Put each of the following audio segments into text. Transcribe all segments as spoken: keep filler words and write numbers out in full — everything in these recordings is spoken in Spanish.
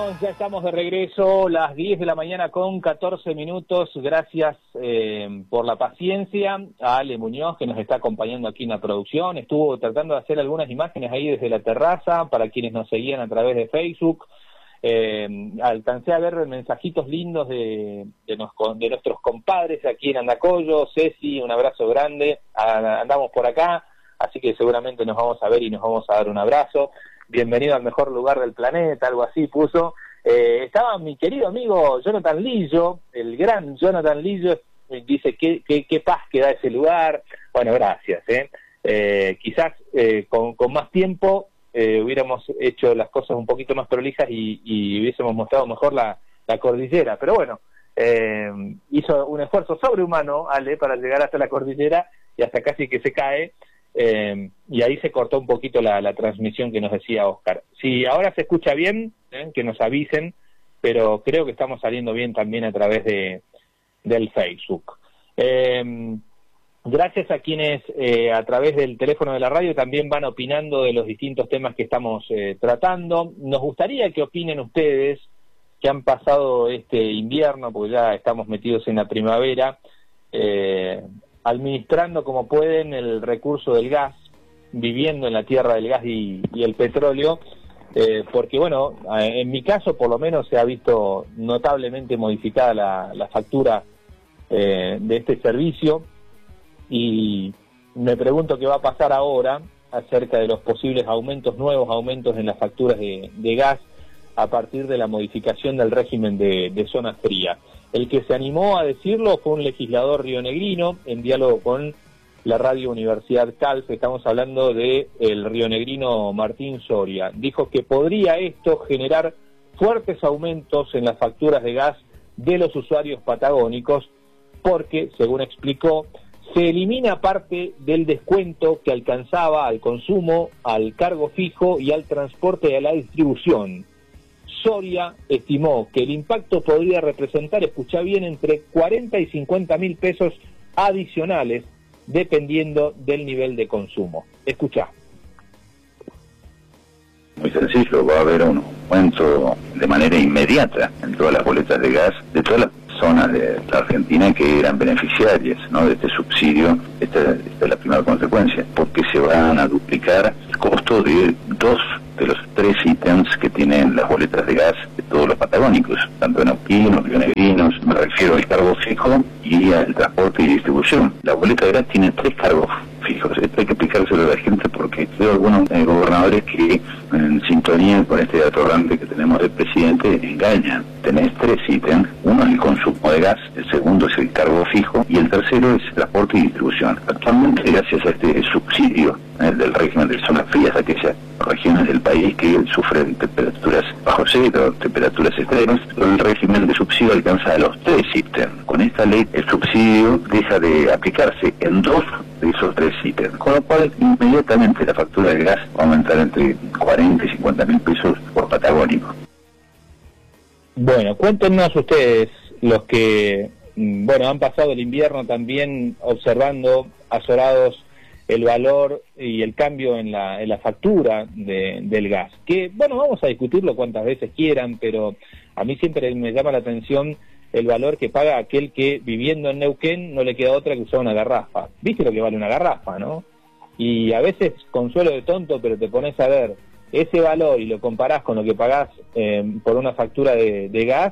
estamos, ya estamos de regreso, las diez de la mañana con catorce minutos. Gracias eh, por la paciencia a Ale Muñoz, que nos está acompañando aquí en la producción. Estuvo tratando de hacer algunas imágenes ahí desde la terraza para quienes nos seguían a través de Facebook. Eh, alcancé a ver mensajitos lindos de, de, nos, de nuestros compadres aquí en Andacollo. Ceci, un abrazo grande. A, andamos por acá, así que seguramente nos vamos a ver y nos vamos a dar un abrazo. Bienvenido al mejor lugar del planeta, algo así puso. Eh, estaba mi querido amigo Jonathan Lillo, el gran Jonathan Lillo, dice qué, qué, qué paz que da ese lugar. Bueno, gracias. Eh. Eh, quizás eh, con, con más tiempo eh, hubiéramos hecho las cosas un poquito más prolijas y, y hubiésemos mostrado mejor la, la cordillera. Pero bueno, eh, hizo un esfuerzo sobrehumano, Ale, para llegar hasta la cordillera y hasta casi que se cae. Eh, y ahí se cortó un poquito la, la transmisión que nos decía Oscar. Si ahora se escucha bien, eh, que nos avisen, pero creo que estamos saliendo bien también a través de del Facebook. Eh, gracias a quienes eh, a través del teléfono de la radio también van opinando de los distintos temas que estamos eh, tratando. Nos gustaría que opinen ustedes que han pasado este invierno, porque ya estamos metidos en la primavera, eh, administrando como pueden el recurso del gas, viviendo en la tierra del gas y, y el petróleo, eh, porque bueno, en mi caso por lo menos se ha visto notablemente modificada la, la factura eh, de este servicio, y me pregunto qué va a pasar ahora acerca de los posibles aumentos, nuevos aumentos en las facturas de, de gas a partir de la modificación del régimen de, de zona fría. El que se animó a decirlo fue un legislador rionegrino en diálogo con la Radio Universidad Calfe. Estamos hablando de el rionegrino Martín Soria. Dijo que podría esto generar fuertes aumentos en las facturas de gas de los usuarios patagónicos porque, según explicó, se elimina parte del descuento que alcanzaba al consumo, al cargo fijo y al transporte y a la distribución. Soria estimó que el impacto podría representar, escuchá bien, entre cuarenta y cincuenta mil pesos adicionales, dependiendo del nivel de consumo. Escuchá. Muy sencillo, va a haber un aumento de manera inmediata en todas las boletas de gas de todas las zonas de la Argentina que eran beneficiarias, ¿no?, de este subsidio. Esta, esta es la primera consecuencia, porque se van a duplicar el costo de dos de los tres ítems que tienen las boletas de gas de todos los patagónicos, tanto neuquinos, rionegrinos. Me refiero al cargo fijo y al transporte y distribución. La boleta de gas tiene tres cargos fijos. Esto hay que explicárselo a la gente porque veo algunos eh, gobernadores que en sintonía con este dato grande que tenemos del presidente engañan. Tenés tres ítems: uno es el consumo de gas, el segundo es el cargo fijo y el tercero es transporte y distribución. Actualmente, gracias a este subsidio eh, del régimen de zonas frías, aquellas regiones del país que sufren temperaturas bajo cero, temperaturas extremas, el régimen de subsidio alcanza a los tres ítems. Con esta ley el subsidio deja de aplicarse en dos de esos tres ítems, con lo cual inmediatamente la factura de gas va a aumentar entre cuarenta y cincuenta mil pesos por patagónico. Bueno, cuéntenos ustedes, los que bueno han pasado el invierno también observando azorados el valor y el cambio en la, en la factura de, del gas, que bueno, vamos a discutirlo cuantas veces quieran, pero a mí siempre me llama la atención el valor que paga aquel que viviendo en Neuquén no le queda otra que usar una garrafa. ¿Viste lo que vale una garrafa, no? Y a veces, consuelo de tonto, pero te pones a ver ese valor y lo comparás con lo que pagás eh, por una factura de, de gas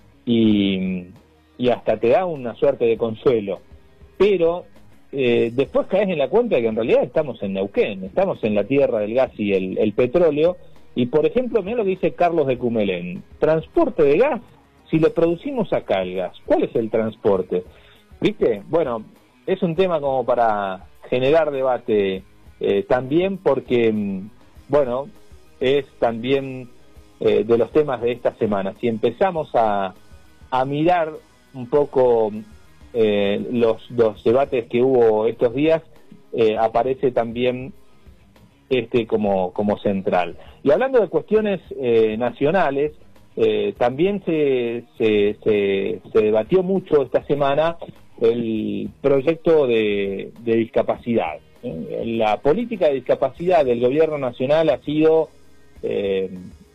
y, y hasta te da una suerte de consuelo. Pero eh, después caes en la cuenta de que en realidad estamos en Neuquén, estamos en la tierra del gas y el, el petróleo. Y por ejemplo, mira lo que dice Carlos de Cumelén: transporte de gas. Si lo producimos acá el gas, ¿cuál es el transporte? ¿Viste? Bueno, es un tema como para generar debate eh, también porque, bueno, es también eh, de los temas de esta semana. Si empezamos a, a mirar un poco eh, los, los debates que hubo estos días, eh, aparece también este como, como central. Y hablando de cuestiones eh, nacionales, Eh, también se, se, se, se debatió mucho esta semana el proyecto de, de discapacidad. ¿eh? La política de discapacidad del gobierno nacional ha sido eh,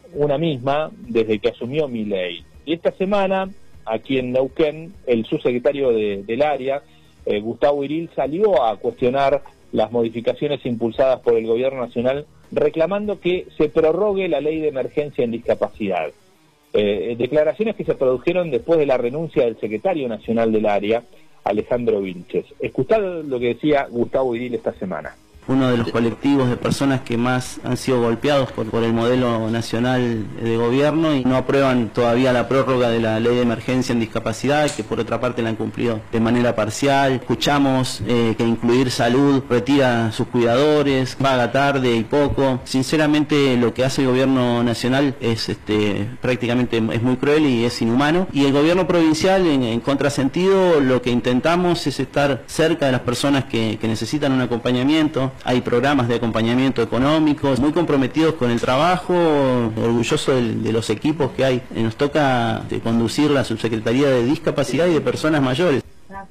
una misma desde que asumió Milei. Y esta semana, aquí en Neuquén, el subsecretario de, del área, eh, Gustavo Iril, salió a cuestionar las modificaciones impulsadas por el gobierno nacional, reclamando que se prorrogue la ley de emergencia en discapacidad. Eh, declaraciones que se produjeron después de la renuncia del secretario nacional del área, Alejandro Vilches. Escuchad lo que decía Gustavo Iril esta semana. Uno de los colectivos de personas que más han sido golpeados por, por el modelo nacional de gobierno y no aprueban todavía la prórroga de la ley de emergencia en discapacidad, que por otra parte la han cumplido de manera parcial. Escuchamos eh, que incluir salud retira a sus cuidadores, paga tarde y poco. Sinceramente lo que hace el gobierno nacional es este, prácticamente es muy cruel y es inhumano. Y el gobierno provincial, en, en contrasentido, lo que intentamos es estar cerca de las personas que, que necesitan un acompañamiento. Hay programas de acompañamiento económico, muy comprometidos con el trabajo, orgulloso de, de los equipos que hay. Nos toca de conducir la Subsecretaría de Discapacidad y de Personas Mayores.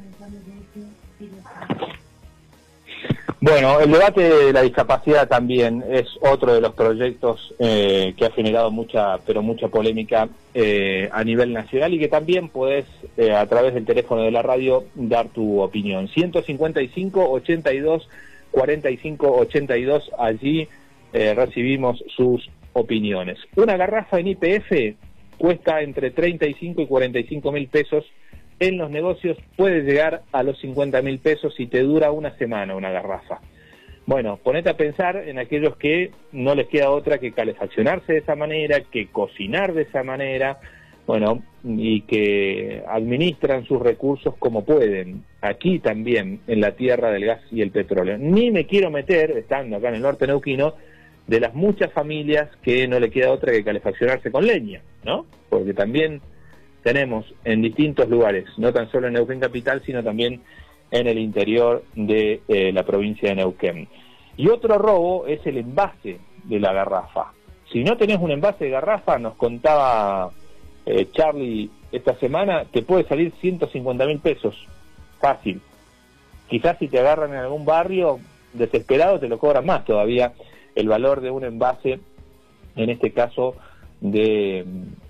Bueno, el debate de la discapacidad también es otro de los proyectos eh, que ha generado mucha, pero mucha polémica eh, a nivel nacional y que también podés, eh, a través del teléfono de la radio, dar tu opinión. ciento cincuenta y cinco, ochenta y dos, cuarenta y cinco, ochenta y dos, allí eh, recibimos sus opiniones. Una garrafa en Y P F cuesta entre treinta y cinco y cuarenta y cinco mil pesos. En los negocios puede llegar a los cincuenta mil pesos y te dura una semana una garrafa. Bueno, ponete a pensar en aquellos que no les queda otra que calefaccionarse de esa manera, que cocinar de esa manera, bueno, y que administran sus recursos como pueden, aquí también, en la tierra del gas y el petróleo. Ni me quiero meter, estando acá en el norte neuquino, de las muchas familias que no le queda otra que calefaccionarse con leña, ¿no? Porque también tenemos en distintos lugares, no tan solo en Neuquén capital, sino también en el interior de eh, la provincia de Neuquén. Y otro robo es el envase de la garrafa. Si no tenés un envase de garrafa, nos contaba Eh, Charlie esta semana, te puede salir ciento cincuenta mil pesos, fácil. Quizás si te agarran en algún barrio desesperado te lo cobran más todavía el valor de un envase, en este caso de,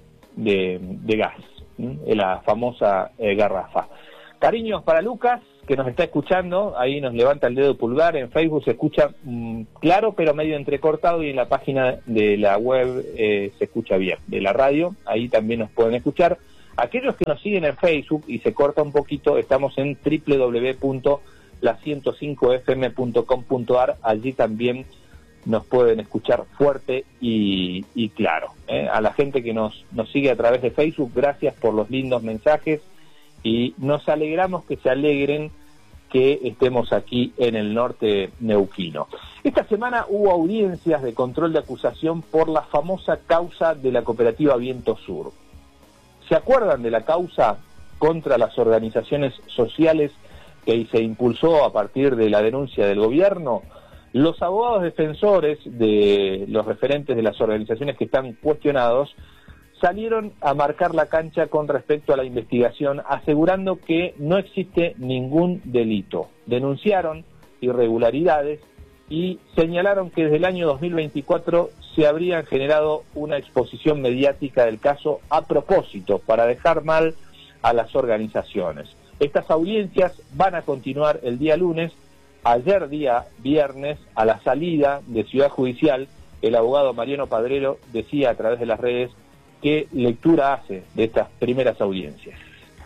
de, de gas, ¿m? la famosa eh, garrafa. Cariños para Lucas, que nos está escuchando, ahí nos levanta el dedo pulgar, en Facebook se escucha mmm, claro, pero medio entrecortado, y en la página de la web eh, se escucha bien, de la radio, ahí también nos pueden escuchar. Aquellos que nos siguen en Facebook y se corta un poquito, estamos en doble u doble u doble u punto la ciento cinco f m punto com punto a r, allí también nos pueden escuchar fuerte y, y claro. ¿eh? A la gente que nos, nos sigue a través de Facebook, gracias por los lindos mensajes, y nos alegramos que se alegren que estemos aquí en el norte neuquino. Esta semana hubo audiencias de control de acusación por la famosa causa de la cooperativa Viento Sur. ¿Se acuerdan de la causa contra las organizaciones sociales que se impulsó a partir de la denuncia del gobierno? Los abogados defensores de los referentes de las organizaciones que están cuestionados salieron a marcar la cancha con respecto a la investigación, asegurando que no existe ningún delito. Denunciaron irregularidades y señalaron que desde el año dos mil veinticuatro se habrían generado una exposición mediática del caso a propósito, para dejar mal a las organizaciones. Estas audiencias van a continuar el día lunes. Ayer, día viernes, a la salida de Ciudad Judicial, el abogado Mariano Padrero decía a través de las redes qué lectura hace de estas primeras audiencias.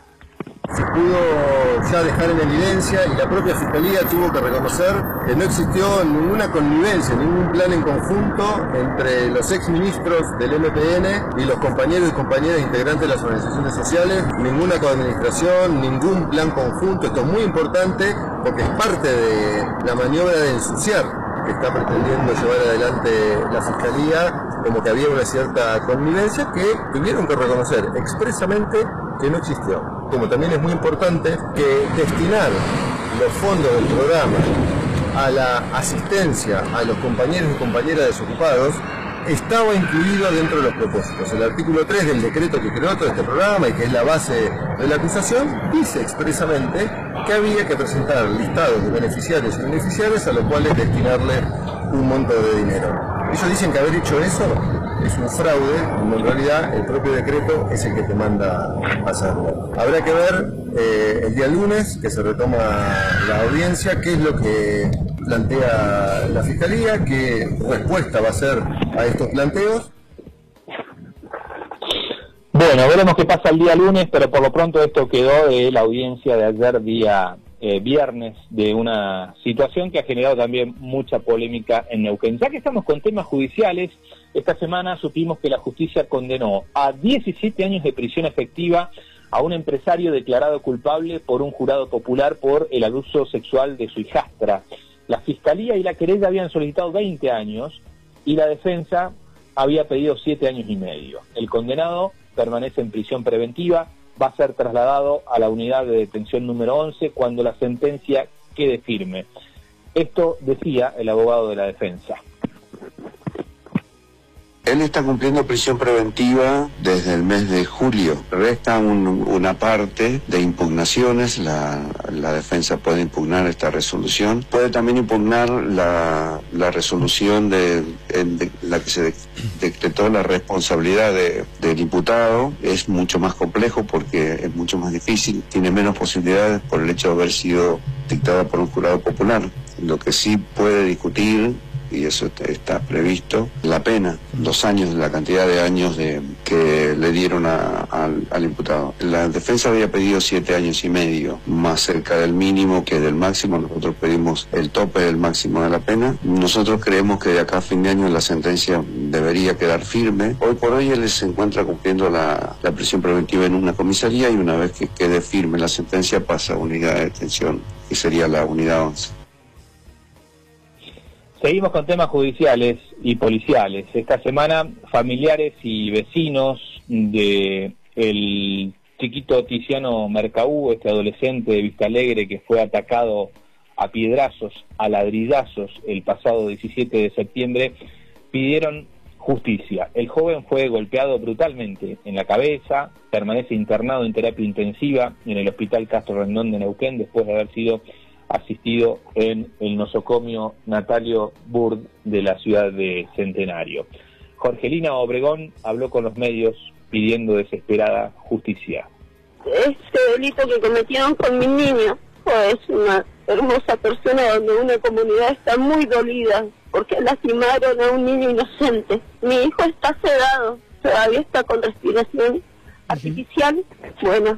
Se pudo ya dejar en evidencia, y la propia Fiscalía tuvo que reconocer que no existió ninguna connivencia, ningún plan en conjunto entre los exministros del M P N y los compañeros y compañeras integrantes de las organizaciones sociales, ninguna coadministración, ningún plan conjunto. Esto es muy importante porque es parte de la maniobra de ensuciar que está pretendiendo llevar adelante la Fiscalía, como que había una cierta connivencia que tuvieron que reconocer expresamente que no existió. Como también es muy importante que destinar los fondos del programa a la asistencia a los compañeros y compañeras desocupados estaba incluido dentro de los propósitos. El artículo tres del decreto que creó todo este programa y que es la base de la acusación dice expresamente que había que presentar listados de beneficiarios y beneficiarias a los cuales destinarle un monto de dinero. Ellos dicen que haber hecho eso es un fraude, cuando en realidad el propio decreto es el que te manda a hacerlo. Habrá que ver eh, el día lunes, que se retoma la audiencia, qué es lo que plantea la Fiscalía, qué respuesta va a hacer a estos planteos. Bueno, veremos qué pasa el día lunes, pero por lo pronto esto quedó de la audiencia de ayer día eh, viernes, de una situación que ha generado también mucha polémica en Neuquén. Ya que estamos con temas judiciales, esta semana supimos que la justicia condenó a diecisiete años de prisión efectiva a un empresario declarado culpable por un jurado popular por el abuso sexual de su hijastra. La Fiscalía y la querella habían solicitado veinte años y la defensa había pedido siete años y medio. El condenado permanece en prisión preventiva, va a ser trasladado a la unidad de detención número once cuando la sentencia quede firme. Esto decía el abogado de la defensa. Él está cumpliendo prisión preventiva desde el mes de julio. Resta un, una parte de impugnaciones. La, la defensa puede impugnar esta resolución. Puede también impugnar la, la resolución de, de la que se decretó la responsabilidad de, del imputado. Es mucho más complejo porque es mucho más difícil. Tiene menos posibilidades por el hecho de haber sido dictada por un jurado popular. Lo que sí puede discutir, y eso está previsto, la pena, los años, la cantidad de años de, que le dieron a, a, al imputado. La defensa había pedido siete años y medio, más cerca del mínimo que del máximo. Nosotros pedimos el tope del máximo de la pena. Nosotros creemos que de acá a fin de año la sentencia debería quedar firme. Hoy por hoy él se encuentra cumpliendo la, la prisión preventiva en una comisaría y una vez que quede firme la sentencia pasa a unidad de detención, que sería la unidad once. Seguimos con temas judiciales y policiales. Esta semana, familiares y vecinos de el chiquito Tiziano Mercaú, este adolescente de Vista Alegre que fue atacado a piedrazos, a ladrillazos el pasado diecisiete de septiembre, pidieron justicia. El joven fue golpeado brutalmente en la cabeza, permanece internado en terapia intensiva en el Hospital Castro Rendón de Neuquén después de haber sido asistido en el nosocomio Natalio Burd de la ciudad de Centenario. Jorgelina Obregón habló con los medios pidiendo desesperada justicia. Este delito que cometieron con mi niño, pues una hermosa persona donde una comunidad está muy dolida porque lastimaron a un niño inocente. Mi hijo está sedado, todavía está con respiración artificial. Bueno,